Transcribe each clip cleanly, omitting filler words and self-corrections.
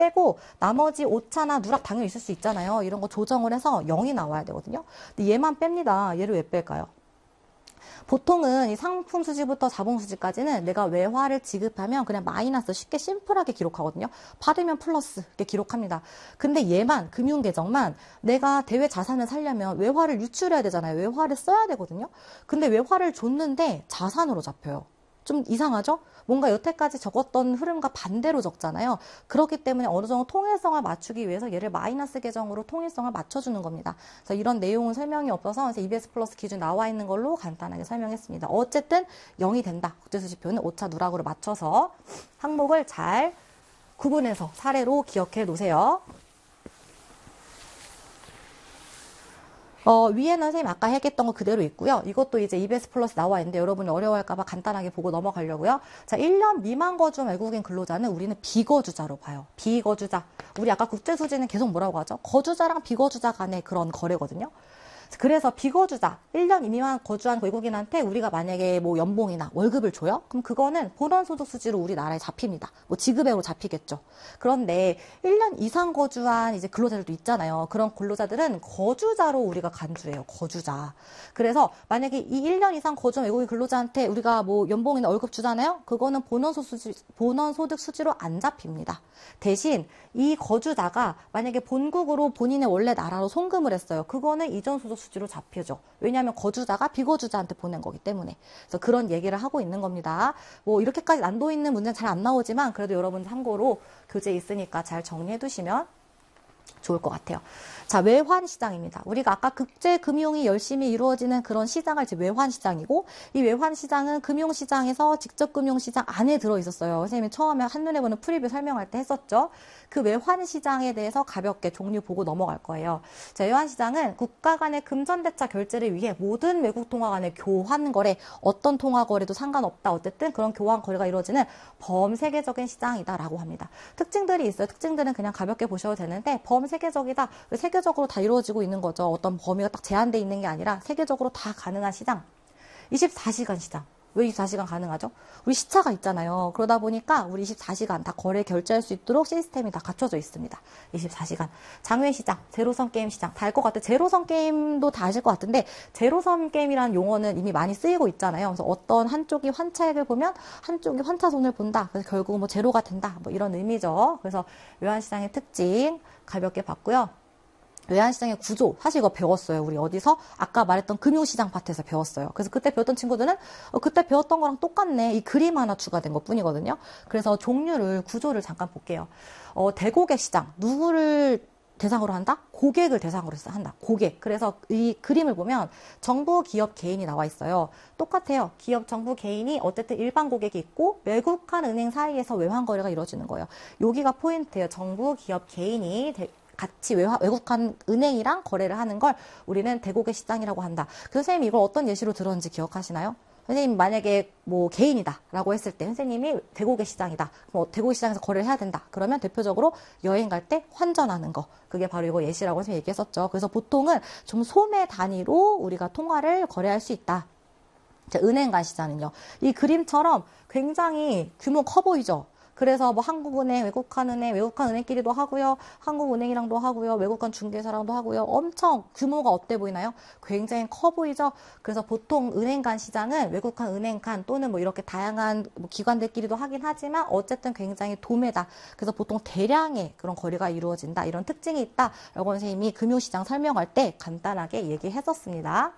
빼고 나머지 오차나 누락 당연히 있을 수 있잖아요. 이런 거 조정을 해서 0이 나와야 되거든요. 근데 얘만 뺍니다. 얘를 왜 뺄까요? 보통은 이 상품 수지부터 자본 수지까지는 내가 외화를 지급하면 그냥 마이너스 쉽게 심플하게 기록하거든요. 받으면 플러스 이렇게 기록합니다. 근데 얘만 금융 계정만 내가 대외 자산을 살려면 외화를 유출해야 되잖아요. 외화를 써야 되거든요. 근데 외화를 줬는데 자산으로 잡혀요. 좀 이상하죠? 뭔가 여태까지 적었던 흐름과 반대로 적잖아요. 그렇기 때문에 어느 정도 통일성을 맞추기 위해서 얘를 마이너스 계정으로 통일성을 맞춰주는 겁니다. 그래서 이런 내용은 설명이 없어서 EBS 플러스 기준 나와 있는 걸로 간단하게 설명했습니다. 어쨌든 0이 된다. 국제수지표는 오차 누락으로 맞춰서 항목을 잘 구분해서 사례로 기억해 놓으세요. 위에는 선생님 아까 얘기했던 거 그대로 있고요. 이것도 이제 EBS 플러스 나와 있는데 여러분이 어려워할까봐 간단하게 보고 넘어가려고요. 자, 1년 미만 거주 외국인 근로자는 우리는 비거주자로 봐요. 비거주자. 우리 아까 국제수지는 계속 뭐라고 하죠? 거주자랑 비거주자 간의 그런 거래거든요. 그래서 비거주자, 1년 미만 거주한 외국인한테 우리가 만약에 뭐 연봉이나 월급을 줘요? 그럼 그거는 본원소득 수지로 우리나라에 잡힙니다. 뭐 지급액으로 잡히겠죠. 그런데 1년 이상 거주한 이제 근로자들도 있잖아요. 그런 근로자들은 거주자로 우리가 간주해요. 거주자. 그래서 만약에 이 1년 이상 거주한 외국인 근로자한테 우리가 뭐 연봉이나 월급 주잖아요. 그거는 본원소득 수지로 안 잡힙니다. 대신 이 거주자가 만약에 본국으로 본인의 원래 나라로 송금을 했어요. 그거는 이전 소득 수지로 잡히죠. 왜냐하면 거주자가 비거주자한테 보낸 거기 때문에. 그래서 그런 얘기를 하고 있는 겁니다. 뭐 이렇게까지 난도 있는 문제는 잘 안 나오지만 그래도 여러분 참고로 교재에 있으니까 잘 정리해 두시면 좋을 것 같아요. 자, 외환시장입니다. 우리가 아까 국제금융이 열심히 이루어지는 그런 시장을 이제 외환시장이고, 이 외환시장은 금융시장에서 직접금융시장 안에 들어있었어요. 선생님이 처음에 한눈에 보는 프리뷰 설명할 때 했었죠. 그 외환시장에 대해서 가볍게 종류 보고 넘어갈 거예요. 자, 외환시장은 국가 간의 금전대차 결제를 위해 모든 외국 통화 간의 교환거래, 어떤 통화거래도 상관없다. 어쨌든 그런 교환거래가 이루어지는 범세계적인 시장이다라고 합니다. 특징들이 있어요. 특징들은 그냥 가볍게 보셔도 되는데 범세계적이다. 세계적으로 다 이루어지고 있는 거죠. 어떤 범위가 딱 제한되어 있는 게 아니라 세계적으로 다 가능한 시장. 24시간 시장. 왜 24시간 가능하죠? 우리 시차가 있잖아요. 그러다 보니까 우리 24시간 다 거래 결제할 수 있도록 시스템이 다 갖춰져 있습니다. 24시간. 장외시장, 제로섬 게임 시장. 다 알 것 같아요. 제로섬 게임도 다 아실 것 같은데 제로섬 게임이라는 용어는 이미 많이 쓰이고 있잖아요. 그래서 어떤 한쪽이 환차액을 보면 한쪽이 환차손을 본다. 그래서 결국 뭐 제로가 된다. 뭐 이런 의미죠. 그래서 외환시장의 특징 가볍게 봤고요. 외환시장의 구조, 사실 이거 배웠어요. 우리 어디서? 아까 말했던 금융시장 파트에서 배웠어요. 그래서 그때 배웠던 친구들은 그때 배웠던 거랑 똑같네. 이 그림 하나 추가된 것 뿐이거든요. 그래서 종류를, 구조를 잠깐 볼게요. 대고객 시장, 누구를 대상으로 한다? 고객을 대상으로 한다. 고객. 그래서 이 그림을 보면 정부, 기업, 개인이 나와 있어요. 똑같아요. 기업, 정부, 개인이 어쨌든 일반 고객이 있고 외국한 은행 사이에서 외환 거래가 이루어지는 거예요. 여기가 포인트예요. 정부, 기업, 개인이 같이 외국한 은행이랑 거래를 하는 걸 우리는 대고객 시장이라고 한다. 그래서 선생님이 이걸 어떤 예시로 들었는지 기억하시나요? 선생님 만약에 뭐 개인이다라고 했을 때 선생님이 대고객 시장이다. 뭐 대고객 시장에서 거래를 해야 된다. 그러면 대표적으로 여행 갈 때 환전하는 거. 그게 바로 이거 예시라고 선생님이 얘기했었죠. 그래서 보통은 좀 소매 단위로 우리가 통화를 거래할 수 있다. 자, 은행 간 시장은요. 이 그림처럼 굉장히 규모 커 보이죠? 그래서 뭐 한국은행, 외국한 은행끼리도 하고요. 한국은행이랑도 하고요. 외국간 중개사랑도 하고요. 엄청 규모가 어때 보이나요? 굉장히 커 보이죠? 그래서 보통 은행 간 시장은 외국한 은행 간 또는 뭐 이렇게 다양한 뭐 기관들끼리도 하긴 하지만 어쨌든 굉장히 도매다. 그래서 보통 대량의 그런 거래가 이루어진다. 이런 특징이 있다. 라고 선생님이 금융시장 설명할 때 간단하게 얘기했었습니다.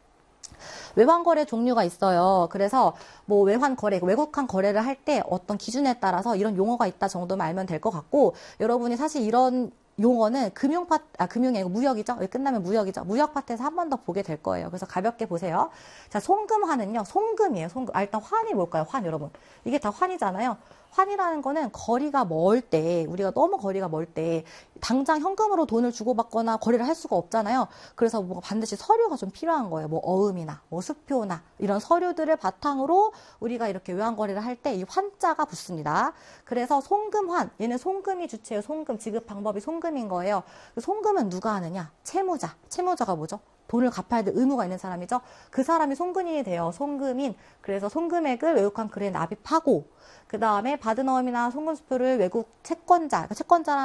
외환거래 종류가 있어요. 그래서 뭐 외환거래, 외국한 거래를 할 때 어떤 기준에 따라서 이런 용어가 있다 정도만 알면 될 것 같고 여러분이 사실 이런 용어는 금융이 아니고 무역이죠. 여기 끝나면 무역이죠. 무역 파트에서 한 번 더 보게 될 거예요. 그래서 가볍게 보세요. 자, 송금환은요. 송금이에요. 송금. 일단 환이 뭘까요? 환 여러분. 이게 다 환이잖아요. 환이라는 거는 거리가 멀 때, 우리가 너무 거리가 멀 때 당장 현금으로 돈을 주고받거나 거래를 할 수가 없잖아요. 그래서 뭐 반드시 서류가 좀 필요한 거예요. 뭐 어음이나 뭐 수표나 이런 서류들을 바탕으로 우리가 이렇게 외환거래를 할 때 이 환자가 붙습니다. 그래서 송금환, 얘는 송금이 주체예요. 송금, 지급 방법이 송금인 거예요. 송금은 누가 하느냐? 채무자. 채무자가 뭐죠? 돈을 갚아야 될 의무가 있는 사람이죠. 그 사람이 송금인이 돼요. 송금인. 그래서 송금액을 외국한 은행에 납입하고 그 다음에 받은 어음이나 송금수표를 외국 채권자, 그러니까 채권자라는